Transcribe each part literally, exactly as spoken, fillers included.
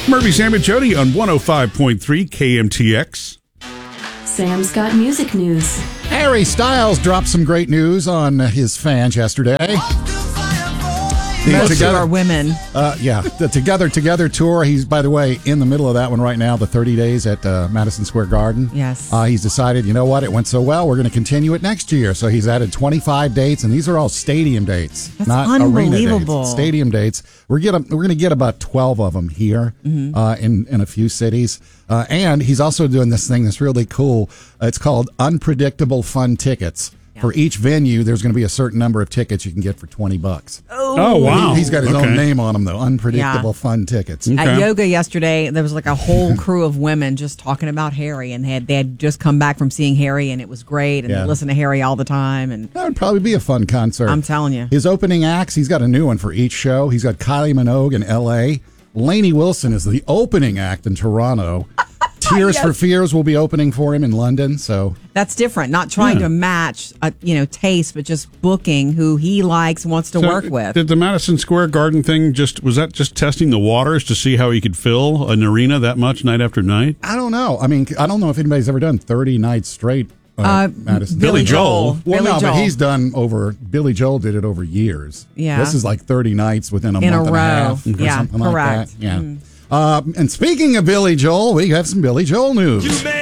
Murphy, Sam, and Jody on one oh five point three K M T X. Sam's got music news. Harry Styles dropped some great news on his fans yesterday. The Most together, of our women. Uh, yeah, the Together Together tour. He's, by the way, in the middle of that one right now, the thirty days at uh, Madison Square Garden. Yes. Uh, he's decided, you know what, it went so well, we're going to continue it next year. So he's added twenty-five dates, and these are all stadium dates, That's not arena unbelievable. dates. Stadium dates. We're, get, we're going to get about twelve of them here mm-hmm. uh, in, in a few cities. Uh, and he's also doing this thing that's really cool. Uh, it's called Unpredictable Fun Tickets. For each venue, there's going to be a certain number of tickets you can get for twenty bucks. Oh, oh wow. He, he's got his okay. own name on them, though. Unpredictable Yeah. Fun Tickets. Okay. At yoga yesterday, there was like a whole crew of women just talking about Harry, and they had, they had just come back from seeing Harry, and it was great, and Yeah. they listen to Harry all the time. And That would probably be a fun concert. I'm telling you. His opening acts, he's got a new one for each show. He's got Kylie Minogue in L A. Lainey Wilson is the opening act in Toronto. Tears Yes. for Fears will be opening for him in London. So that's different. Not trying Yeah. to match, a, you know, taste, but just booking who he likes, wants to So work with. Did the Madison Square Garden thing just, was that just testing the waters to see how he could fill an arena that much night after night? I don't know. I mean, I don't know if anybody's ever done thirty nights straight. Uh, Uh, Madison. Billy Joel. Well, Billy no, Joel. but he's done over. Billy Joel did it over years. Yeah. This is like thirty nights within a In a month and row. a half, or Yeah, something correct. like that. Yeah. Mm. Uh, and speaking of Billy Joel, we have some Billy Joel news.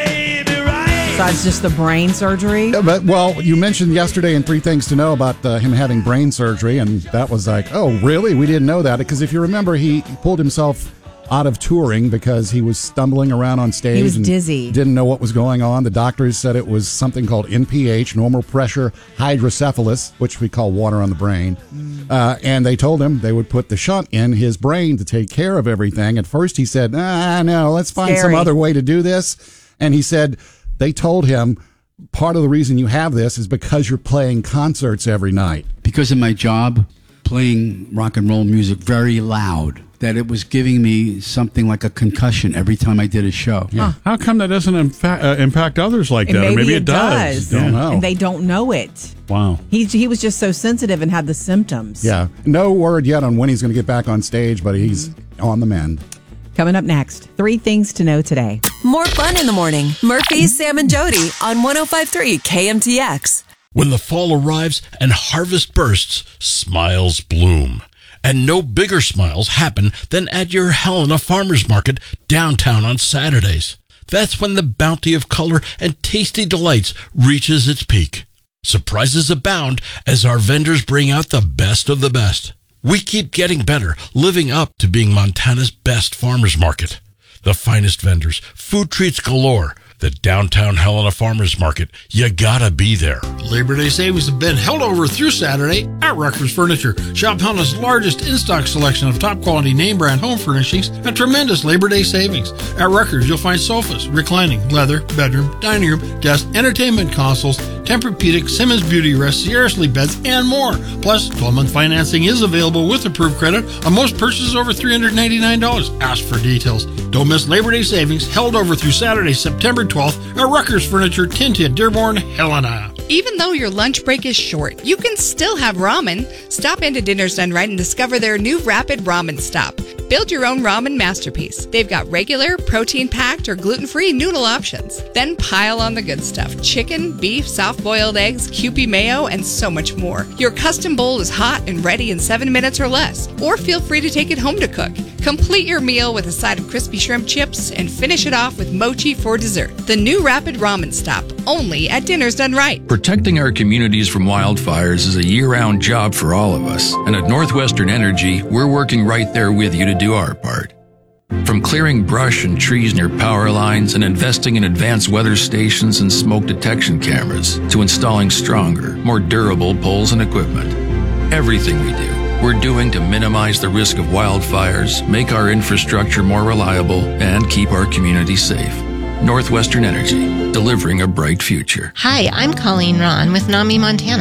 Besides just the brain surgery. Yeah, but well, you mentioned yesterday in Three Things to Know about uh, him having brain surgery, and that was like, oh, really? We didn't know that, because if you remember, he pulled himself out of touring because he was stumbling around on stage. He was and dizzy. Didn't know what was going on. The doctors said it was something called N P H, normal pressure hydrocephalus, which we call water on the brain. Mm. Uh, and they told him they would put the shunt in his brain to take care of everything. At first, he said, ah, no, let's find Scary. some other way to do this. And he said, they told him, part of the reason you have this is because you're playing concerts every night. Because of my job, playing rock and roll music very loud, that it was giving me something like a concussion every time I did a show. Yeah. How come that doesn't imfa- uh, impact others like And that? maybe, or maybe it, it does. does. Don't know. And they don't know it. Wow. He, he was just so sensitive and had the symptoms. Yeah. No word yet on when he's going to get back on stage, but he's on the mend. Coming up next, three things to know today. More fun in the morning. Murphy, Sam, and Jody on one oh five point three K M T X. When the fall arrives and harvest bursts, smiles bloom. And no bigger smiles happen than at your Helena Farmers Market downtown on Saturdays. That's when the bounty of color and tasty delights reaches its peak. Surprises abound as our vendors bring out the best of the best. We keep getting better, living up to being Montana's best farmers market. The finest vendors, food treats galore. The downtown Helena Farmers Market. You gotta be there. Labor Day savings have been held over through Saturday at Rutgers Furniture. Shop Helena's largest in-stock selection of top-quality name-brand home furnishings and tremendous Labor Day savings. At Rutgers, you'll find sofas, reclining, leather, bedroom, dining room, desk, entertainment consoles, Tempur-Pedic, Simmons Beauty Rest, Sierra Sleep beds, and more. Plus, twelve-month financing is available with approved credit on most purchases over three hundred ninety-nine dollars. Ask for details. Don't miss Labor Day savings held over through Saturday, September twelfth at Rutgers Furniture, Tintin, Dearborn, Helena. Even though your lunch break is short, you can still have ramen. Stop into Dinner's Done Right and discover their new Rapid Ramen Stop. Build your own ramen masterpiece. They've got regular, protein-packed, or gluten-free noodle options. Then pile on the good stuff. Chicken, beef, soft-boiled eggs, Kewpie mayo, and so much more. Your custom bowl is hot and ready in seven minutes or less. Or feel free to take it home to cook. Complete your meal with a side of crispy shrimp chips and finish it off with mochi for dessert. The new Rapid Ramen Stop, only at Dinner's Done Right. Protecting our communities from wildfires is a year-round job for all of us. And at Northwestern Energy, we're working right there with you to do our part. From clearing brush and trees near power lines and investing in advanced weather stations and smoke detection cameras to installing stronger, more durable poles and equipment. Everything we do, we're doing to minimize the risk of wildfires, make our infrastructure more reliable, and keep our communities safe. Northwestern Energy, delivering a bright future. Hi, I'm Colleen Ron with NAMI Montana.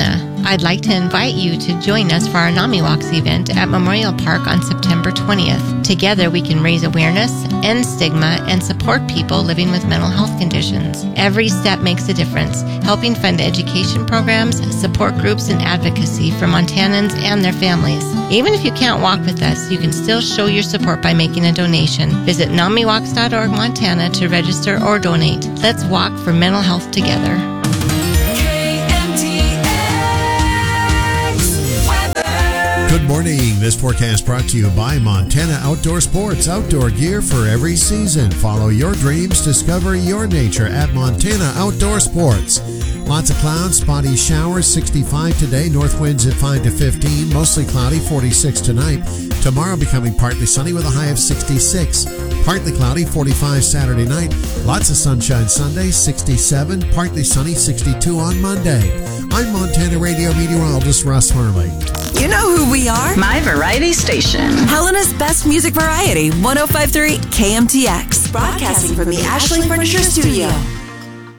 I'd like to invite you to join us for our NAMI Walks event at Memorial Park on September twentieth. Together we can raise awareness, end stigma, and support people living with mental health conditions. Every step makes a difference, helping fund education programs, support groups, and advocacy for Montanans and their families. Even if you can't walk with us, you can still show your support by making a donation. Visit nami walks dot org Montana to register or donate. Let's walk for mental health together. Good morning. This forecast brought to you by Montana Outdoor Sports. Outdoor gear for every season. Follow your dreams. Discover your nature at Montana Outdoor Sports. Lots of clouds, spotty showers, sixty-five today. North winds at five to fifteen. Mostly cloudy, forty-six tonight. Tomorrow becoming partly sunny with a high of sixty-six. Partly cloudy, forty-five Saturday night. Lots of sunshine Sunday, sixty-seven. Partly sunny, sixty-two on Monday. I'm Montana Radio meteorologist Russ Harley. You know who we are. My variety station. Helena's Best Music Variety, one oh five point three K M T X. Broadcasting from the Ashley Furniture Studio.